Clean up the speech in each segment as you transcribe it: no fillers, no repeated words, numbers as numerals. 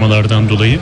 açıklamalardan dolayı.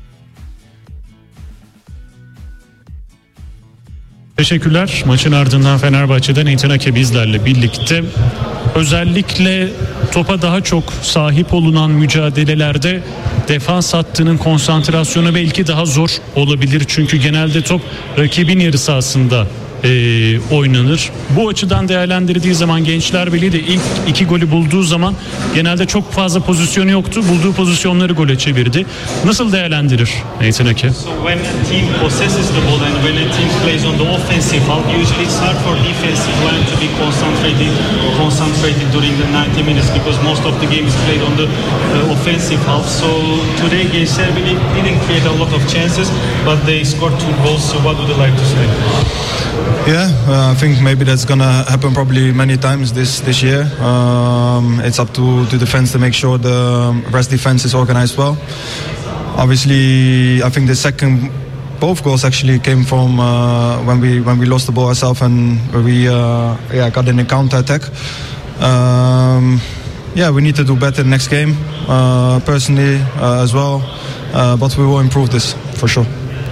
Teşekkürler. Maçın ardından Fenerbahçe'den Nathan Ake bizlerle birlikte. Özellikle topa daha çok sahip olunan mücadelelerde defans hattının konsantrasyonu belki daha zor olabilir. Çünkü genelde top rakibin yarı sahasında oynanır. Bu açıdan değerlendirdiği zaman Gençler Birliği de ilk 2 golü bulduğu zaman genelde çok fazla pozisyonu yoktu. Bulduğu pozisyonları gole çevirdi. Nasıl değerlendirir Nathan Ake? So when a team possesses the ball and when a team plays on the offensive half, usually it's hard for defensive line to be concentrated during the 90 minutes because most of the game is played on the offensive half. So today Gençler Birliği didn't create a lot of chances, but they scored 2 goals. So what would you like to say? Yeah, I think maybe that's gonna happen probably many times this year. It's up to defense to make sure the rest defense is organized well. Obviously, I think both goals actually came from when we lost the ball ourselves and we got in a counter attack. We need to do better next game, personally as well. But we will improve this for sure.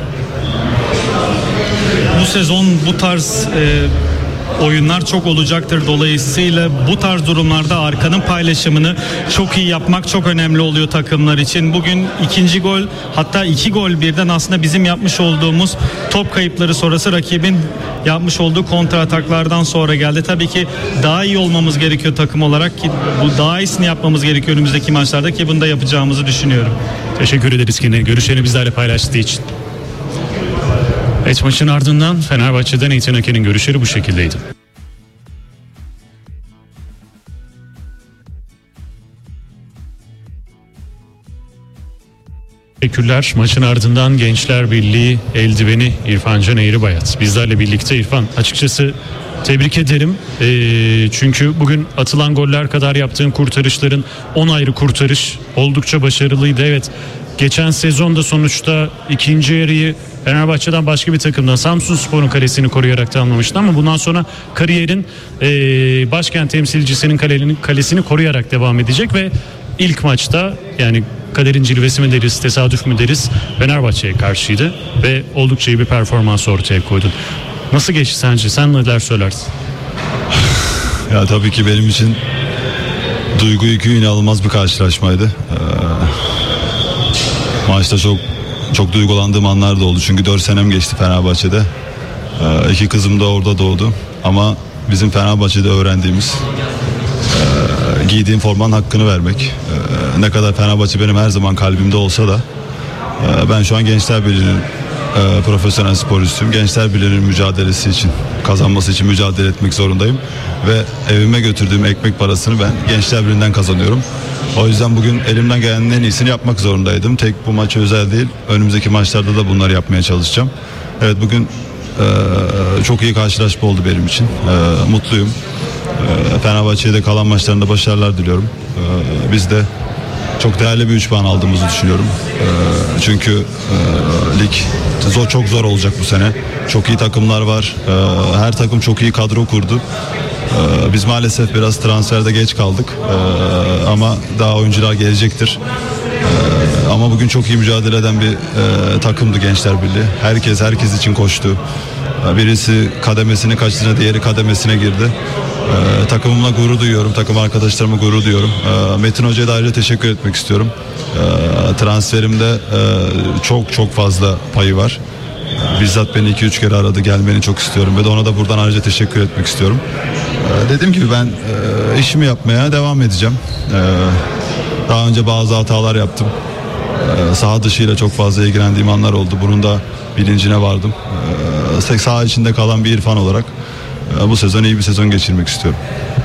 Bu sezon bu tarz oyunlar çok olacaktır. Dolayısıyla bu tarz durumlarda arkanın paylaşımını çok iyi yapmak çok önemli oluyor takımlar için. Bugün ikinci gol, hatta 2 gol birden aslında bizim yapmış olduğumuz top kayıpları sonrası rakibin yapmış olduğu kontra ataklardan sonra geldi. Tabii ki daha iyi olmamız gerekiyor takım olarak ki bu daha iyisini yapmamız gerekiyor önümüzdeki maçlarda ki bunu da yapacağımızı düşünüyorum. Teşekkür ederiz ki görüşlerini bizlerle paylaştığı için. Evet, maçın ardından Fenerbahçe'den Nathan Ake'nin görüşleri bu şekildeydi. Teşekkürler. Maçın ardından Gençler Birliği eldiveni İrfan Can Eğribayat bizlerle birlikte. İrfan, açıkçası tebrik ederim. Çünkü bugün atılan goller kadar yaptığın kurtarışların 10 ayrı kurtarış oldukça başarılıydı. Evet, geçen sezonda sonuçta ikinci yarıyı Fenerbahçe'den başka bir takımdan Samsunspor'un kalesini koruyarak tamamlamıştı ama bundan sonra kariyerin başkent temsilcisinin kalesini koruyarak devam edecek ve ilk maçta, yani kaderin cilvesi mi deriz, tesadüf mü deriz, Fenerbahçe'ye karşıydı ve oldukça iyi bir performans ortaya koydun. Nasıl geçti sence? Sen neler söylersin? Ya tabii ki benim için duygu yükü inanılmaz bir karşılaşmaydı. Maçta çok duygulandığım anlar da oldu. Çünkü 4 senem geçti Fenerbahçe'de. 2 kızım da orada doğdu. Ama bizim Fenerbahçe'de öğrendiğimiz giydiğim formanın hakkını vermek. Ne kadar Fenerbahçe benim her zaman kalbimde olsa da ben şu an Gençler Birliği'nin profesyonel sporcusuyum. Gençler Birliği'nin mücadelesi için, kazanması için mücadele etmek zorundayım. Ve evime götürdüğüm ekmek parasını ben Gençler Birliği'nden kazanıyorum. O yüzden bugün elimden gelenin en iyisini yapmak zorundaydım. Tek bu maç özel değil. Önümüzdeki maçlarda da bunları yapmaya çalışacağım. Evet, bugün çok iyi karşılaşma oldu benim için. Mutluyum. Fenerbahçe'ye de kalan maçlarında başarılar diliyorum. Biz de çok değerli bir 3 puan aldığımızı düşünüyorum. Çünkü lig çok zor olacak bu sene. Çok iyi takımlar var. Her takım çok iyi kadro kurdu. Biz maalesef biraz transferde geç kaldık. Ama daha oyuncular gelecektir. Ama bugün çok iyi mücadele eden bir takımdı Gençler Birliği. Herkes için koştu. Birisi kademesini kaçtığında diğeri kademesine girdi. Takımımla gurur duyuyorum. Takım arkadaşlarıma gurur duyuyorum. Metin Hoca'ya da ayrıca teşekkür etmek istiyorum. Transferimde çok fazla payı var. Bizzat beni 2-3 kere aradı. Gelmeni çok istiyorum ve de ona da buradan ayrıca teşekkür etmek istiyorum. Dediğim gibi ben işimi yapmaya devam edeceğim. Daha önce bazı hatalar yaptım. Saha dışıyla çok fazla ilgilendiğim anlar oldu. Bunun da bilincine vardım. Saha içinde kalan bir İrfan olarak bu sezon iyi bir sezon geçirmek istiyorum.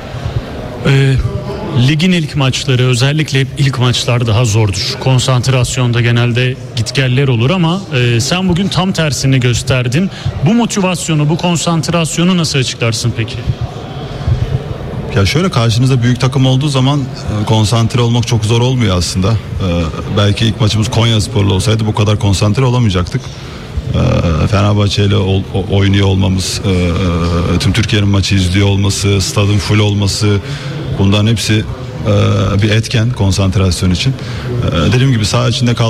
Ligin ilk maçları, özellikle hep ilk maçlar daha zordur. Konsantrasyonda genelde gitgeller olur ama sen bugün tam tersini gösterdin. Bu motivasyonu, bu konsantrasyonu nasıl açıklarsın peki? Ya şöyle, karşınızda büyük takım olduğu zaman konsantre olmak çok zor olmuyor aslında. Belki ilk maçımız Konyaspor'la olsaydı bu kadar konsantre olamayacaktık. Fenerbahçe ile oynuyor olmamız, tüm Türkiye'nin maçı izliyor olması, stadın full olması, bunların hepsi bir etken konsantrasyon için. Dediğim gibi saha içinde